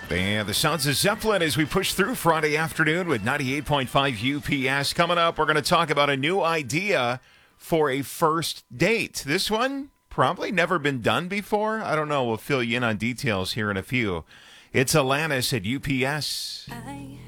And the sounds of Zeppelin as we push through Friday afternoon with 98.5 UPS. Coming up, we're going to talk about a new idea for a first date. This one probably never been done before. I don't know. We'll fill you in on details here in a few. It's Alanis at UPS.